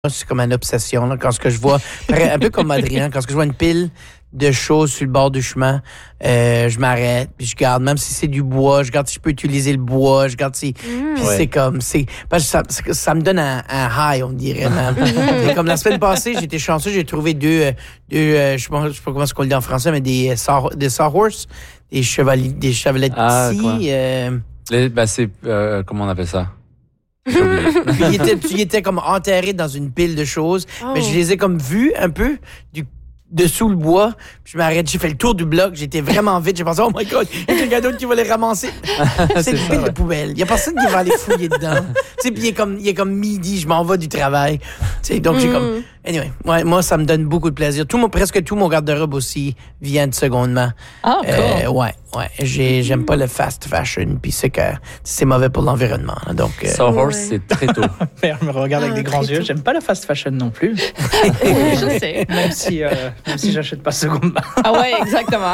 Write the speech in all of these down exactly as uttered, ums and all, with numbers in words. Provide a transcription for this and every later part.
C'est comme une obsession. Là, quand ce que je vois, un peu comme Adrien, quand ce que je vois une pile de choses sur le bord du chemin, euh, je m'arrête, puis je garde, même si c'est du bois, je regarde si je peux utiliser le bois, je regarde si... Mmh. Puis Ouais. c'est comme... c'est parce que ça, ça me donne un, un high, on dirait, man. C'est comme la semaine passée, j'étais chanceux, j'ai trouvé deux... euh, deux euh, je sais pas, je sais pas comment on le dit en français, mais des, euh, saw, des sawhorse, des chevaliers, des chevalets de Ah, petits. quoi? Euh, Les, bah c'est euh, comment on appelle ça? Puis il était, il était comme enterré dans une pile de choses. Oh. Mais je les ai comme vus un peu du dessous le bois. Puis je m'arrête, j'ai fait le tour du bloc. J'étais vraiment vite. J'ai pensé, oh my God, il y a quelqu'un d'autre qui va les ramasser. C'est C'est une ça, pile ouais. de poubelle. Il y a personne qui va aller fouiller dedans. Tu sais, puis il est comme, il est comme midi, je m'en vais du travail. Tu sais, donc j'ai comme... Anyway, ouais, moi, ça me donne beaucoup de plaisir. Tout mon, presque tout mon garde-robe aussi vient de seconde main. Ah, cool. Euh, ouais, ouais. J'ai, j'aime pas le fast fashion, puis c'est que c'est mauvais pour l'environnement. Là, donc, euh, Sawhorse, Ouais. c'est très tôt. Père me regarde avec Ah, des grands très yeux. tôt. J'aime pas la fast fashion non plus, Oui, je sais. même si, euh, même si j'achète pas seconde main. Ah ouais, exactement.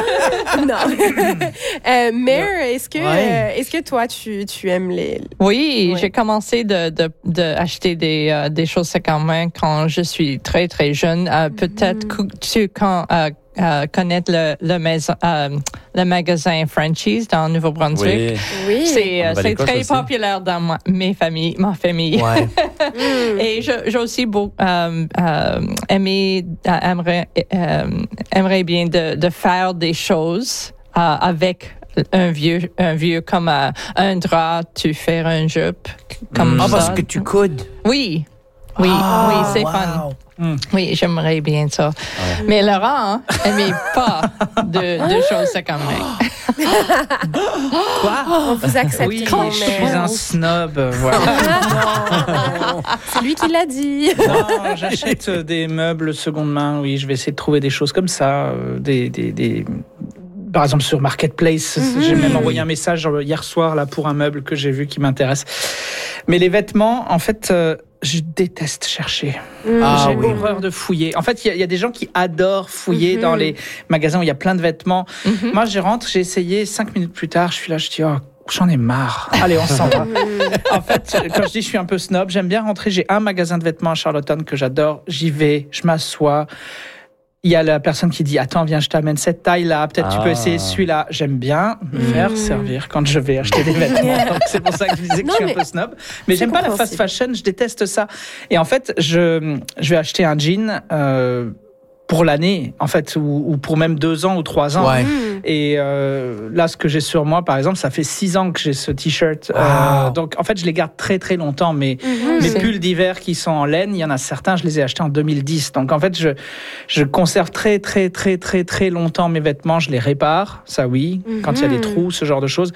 Non. euh, Mare, est-ce que, Ouais. euh, est-ce que toi, tu, tu aimes les... Oui, Ouais. j'ai commencé de, de, de acheter des, euh, des choses seconde main quand je suis très, très jeune. Euh, peut-être que tu quand, euh, euh, connais le, le, maison, euh, le magasin Frenchies dans Nouveau-Brunswick. Oui. Oui. C'est, euh, En c'est Nouvelle-Écosse très aussi. populaire dans ma, mes familles, ma famille. ouais. Mm. Et je, j'ai aussi beau, euh, euh, aimé, euh, aimerais, euh, aimerais bien de, de faire des choses euh, avec un vieux, un vieux comme euh, un drap, tu fais un jupe comme Mm. Ah, ça. parce que tu coudes. Oui, oui, Ah, oui, c'est wow. fun. Mm. Oui, j'aimerais bien ça. Mais Laurent aimait pas de, de choses seconde main. Quoi? On vous accepte. Oui, quand je suis même. un snob. euh, Voilà. Non. C'est lui qui l'a dit. Non, j'achète euh, des meubles seconde main. Oui, je vais essayer de trouver des choses comme ça, euh, des, des, des... Par exemple sur Marketplace, Mhm. j'ai même envoyé un message euh, hier soir là pour un meuble que j'ai vu qui m'intéresse. Mais les vêtements, en fait, euh, je déteste chercher. Ah, J'ai oui. horreur de fouiller. En fait, il y, a- il y a des gens qui adorent fouiller Mhm. dans les magasins où il y a plein de vêtements. Mhm. Moi, je rentre, j'ai essayé, cinq minutes plus tard, je suis là, je dis, oh, j'en ai marre. Allez, on s'en va. En fait, quand je dis je suis un peu snob, j'aime bien rentrer. J'ai un magasin de vêtements à Charlottetown que j'adore. J'y vais, je m'assois. Il y a la personne qui dit attends, viens, je t'amène cette taille-là. Peut-être tu peux Ah. essayer celui-là. J'aime bien me Mm. faire servir quand je vais acheter des vêtements. Donc, c'est pour ça que je disais que Non, je suis mais un peu snob. Mais c'est j'aime pas la fast compréhensible. fashion. Je déteste ça. Et en fait, je je vais acheter un jean. Euh, pour l'année, en fait, ou, ou pour même deux ans ou trois ans. Ouais. Mm. Et euh, là, ce que j'ai sur moi, par exemple, ça fait six ans que j'ai ce t-shirt. Wow. Euh, donc, en fait, je les garde très très longtemps. Mais Mhm. mes C'est- pulls d'hiver qui sont en laine, il y en a certains, je les ai achetés en deux mille dix. Donc, en fait, je je conserve très très très très très longtemps mes vêtements. Je les répare, ça oui, quand il y a des Mhm. trous, ce genre de choses.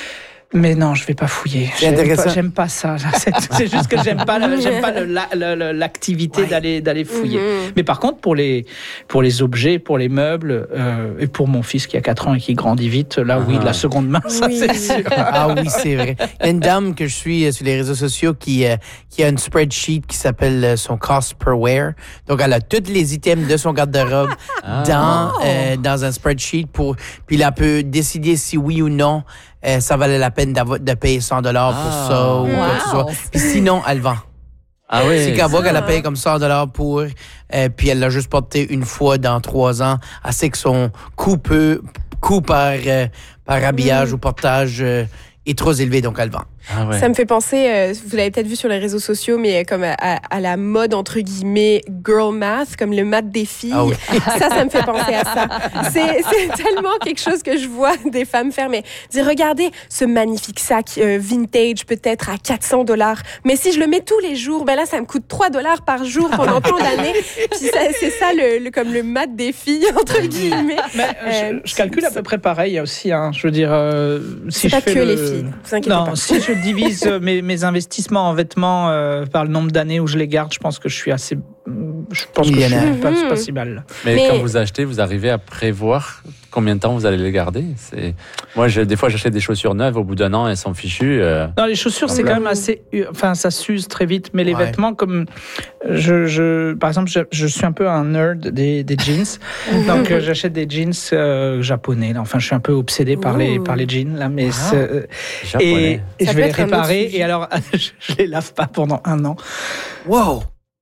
Mais non, je vais pas fouiller. C'est J'aime intéressant. pas, j'aime pas ça. C'est, c'est juste que j'aime pas, la- j'aime pas le- la- le- le- l'activité Ouais. d'aller d'aller fouiller. Mhm. Mais par contre, pour les, pour les objets, pour les meubles, euh, et pour mon fils qui a quatre ans et qui grandit vite, là, oui, Ah. de la seconde main, ça, Oui. c'est sûr. Ah oui, c'est vrai. Il y a une dame que je suis euh, sur les réseaux sociaux qui, euh, qui a une spreadsheet qui s'appelle euh, son cost per wear. Donc, elle a tous les items de son garde-robe Ah. dans, euh, dans un spreadsheet pour, puis elle peut décider si oui ou non euh, ça valait la peine d'avo- de payer cent dollars pour Ah. ça ou quoi que ce soit. Wow. Puis sinon, elle vend. Ah oui. C'est qu'elle voit qu'elle a ça. payé comme cent dollars pour, euh, puis elle l'a juste porté une fois dans trois ans. Elle sait que son coût, peut, coût par, euh, par habillage ou portage euh, est trop élevé, donc elle vend. Ah ouais. Ça me fait penser, euh, vous l'avez peut-être vu sur les réseaux sociaux, mais comme à, à- à la mode, entre guillemets, girl math, comme le math des filles. Ah oui. Ça, ça me fait penser à ça. C'est, c'est tellement quelque chose que je vois des femmes faire, mais dire, regardez ce magnifique sac euh, vintage, peut-être à quatre cents dollars. Mais si je le mets tous les jours, ben là, ça me coûte trois dollars par jour pendant tant d'années. Puis ça, c'est ça, le, le- comme le math des filles, entre guillemets. Mais, euh, Euh, je, je calcule à peu près pareil aussi. Hein. Je veux dire, euh, C'est si je pas fais que le- les filles, vous inquiétez Non, pas. si je divise euh, mes, mes investissements en vêtements euh, par le nombre d'années où je les garde, je pense que je suis assez. Je pense que je suis Millionnaire. pas, Mhm. pas si mal. Mais, Mais- quand vous achetez, vous arrivez à prévoir combien de temps vous allez les garder. C'est... Moi, je, des fois, j'achète des chaussures neuves. Au bout d'un an, elles sont fichues. euh, Non, les chaussures, c'est Voilà. quand même assez. Enfin, ça s'use très vite. Mais les Ouais. vêtements, comme. Je, je, par exemple, je, je suis un peu un nerd des, des jeans. Donc, euh, j'achète des jeans euh, japonais. Là. Enfin, je suis un peu obsédé par les, Ouh. par les jeans. Là, mais Wow. c'est, euh, et, japonais. et Ça je peut vais les être un autre réparer. sujet. Et alors, je, je les lave pas pendant un an. Wow!